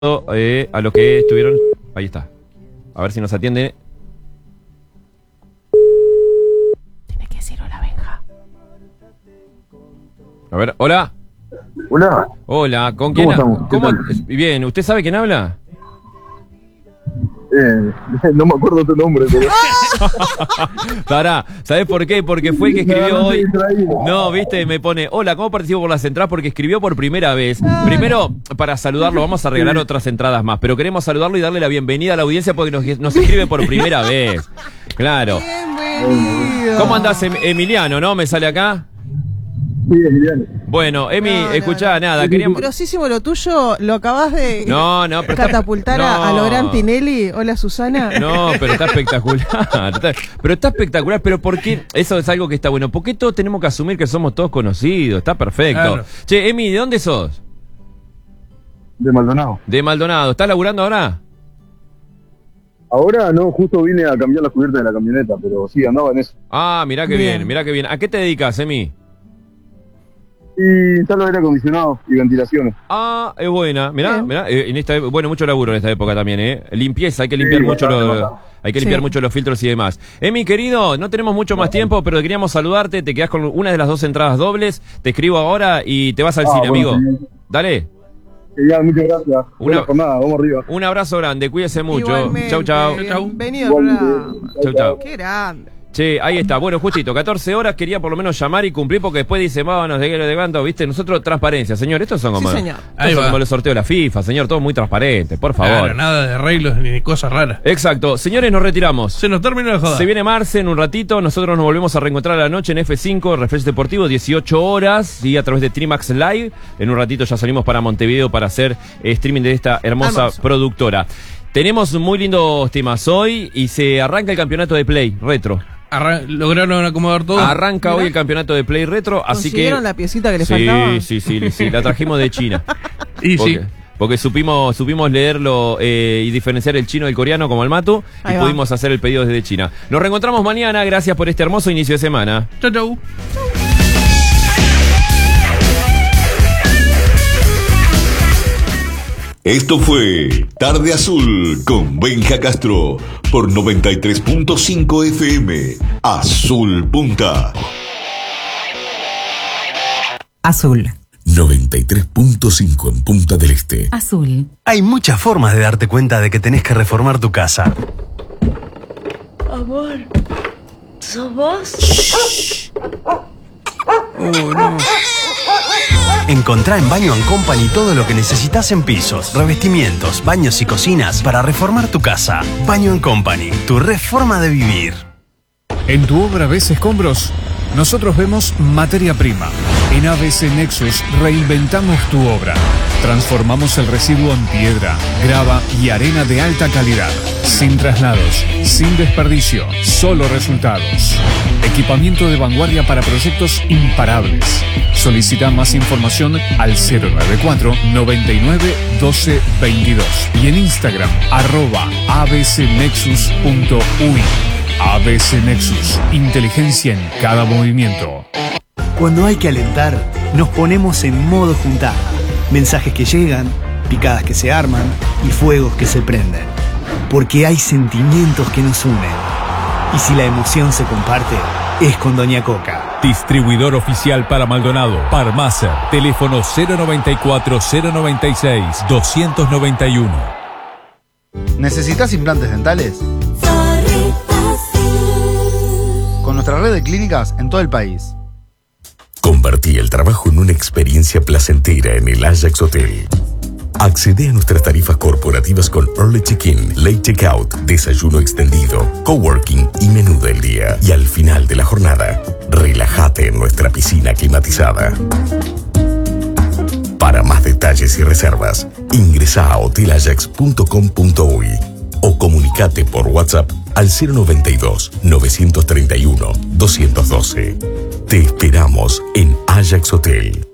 a los que estuvieron. Ahí está. A ver si nos atiende. Tiene que decir hola, Benja. A ver, hola. Hola. Hola, ¿con quién? ¿Cómo estamos? Bien, ¿usted sabe quién habla? No me acuerdo tu nombre, pero... Pará, ¿sabés por qué? Porque fue el que escribió No, hoy. distraído. No, viste, me pone, hola, ¿cómo participo por las entradas? Porque escribió por primera vez. Primero, para saludarlo, vamos a regalar otras entradas más, pero queremos saludarlo y darle la bienvenida a la audiencia porque nos escribe por primera vez. Claro. Bienvenido. ¿Cómo andás, Emiliano, no? ¿Me sale acá? Sí, Emiliano. Bueno, Emi, No, escuchá, nada, queríamos... Grosísimo lo tuyo, lo acabas de No, pero catapultar a lo gran Tinelli. Hola, Susana. No, pero está espectacular. Pero está espectacular, pero ¿por qué? Eso es algo que está bueno. ¿Por qué todos tenemos que asumir que somos todos conocidos? Está perfecto. Claro. Che, Emi, ¿de dónde sos? De Maldonado. De Maldonado. ¿Estás laburando ahora? Ahora no, justo vine a cambiar las cubiertas de la camioneta, pero sí, andaba en eso. Ah, mirá qué bien, mirá qué bien. ¿A qué te dedicas, Emi? Y instalo aire acondicionado y ventilaciones. Ah, es buena. Mirá, Bien. mirá. En esta, bueno, mucho laburo en esta época también, ¿eh? Limpieza, hay que limpiar Sí, mucho bastante, los... Hay que limpiar Sí. mucho los filtros y demás. Emi, querido, no tenemos mucho más tiempo, pero queríamos saludarte. Te quedás con una de las 2 entradas dobles. Te escribo ahora y te vas al cine, bueno, amigo. genial. Dale. Ya, muchas gracias. Buena jornada, vamos arriba. Un abrazo grande, cuídese mucho. Igualmente. Chau, chau. Bienvenido al Igualmente. programa. Chau, chau. Qué grande. Che, ahí está. Bueno, justito, 14 horas quería por lo menos llamar y cumplir porque después dice, vámonos, de levanto, ¿viste? Nosotros, transparencia, señor. Estos son como, Sí, señor. estos Ahí son va. como los sorteos de la FIFA, señor. Todo muy transparente, por favor. Claro, nada de arreglos ni de cosas raras. Exacto. Señores, nos retiramos. Se nos terminó la joda. Se viene Marce en un ratito, nosotros nos volvemos a reencontrar a la noche en F5, Refresh Deportivo, 18 horas, y a través de Trimax Live. En un ratito ya salimos para Montevideo para hacer streaming de esta hermosa Hermoso. productora. Tenemos muy lindos temas hoy y se arranca el campeonato de Play Retro. ¿Lograron acomodar todo? Arranca Mirá. hoy el campeonato de Play Retro, así que... ¿Consiguieron la piecita que le sí, faltaba? sí, la trajimos de China. Y Porque, sí. porque supimos leerlo y diferenciar el chino del coreano como el Matu, Ahí y va. pudimos hacer el pedido desde China. Nos reencontramos mañana, gracias por este hermoso inicio de semana. Chau, chau. Esto fue Tarde Azul con Benja Castro por 93.5 FM. Azul Punta. Azul. 93.5 en Punta del Este. Azul. Hay muchas formas de darte cuenta de que tenés que reformar tu casa. Amor, ¿sos vos? Encontrá en Baño & Company todo lo que necesitas en pisos, revestimientos, baños y cocinas para reformar tu casa. Baño & Company, tu reforma de vivir. En tu obra ves escombros, nosotros vemos materia prima. En ABC Nexus reinventamos tu obra. Transformamos el residuo en piedra, grava y arena de alta calidad. Sin traslados, sin desperdicio, solo resultados. Equipamiento de vanguardia para proyectos imparables. Solicita más información al 094 99 12 22 y en Instagram @abcnexus.ui. ABC Nexus, inteligencia en cada movimiento. Cuando hay que alentar, nos ponemos en modo juntada. Mensajes que llegan, picadas que se arman y fuegos que se prenden. Porque hay sentimientos que nos unen. Y si la emoción se comparte, es con Doña Coca. Distribuidor oficial para Maldonado, Parmacer, teléfono 094-096-291. ¿Necesitas implantes dentales? Con nuestra red de clínicas en todo el país. Convertí el trabajo en una experiencia placentera en el Ajax Hotel. Accede a nuestras tarifas corporativas con Early Check-in, Late Checkout, desayuno extendido, coworking y menú del día. Y al final de la jornada, relájate en nuestra piscina climatizada. Para más detalles y reservas, ingresa a hotelajax.com.uy o comunicate por WhatsApp al 092-931-212. Te esperamos en Ajax Hotel.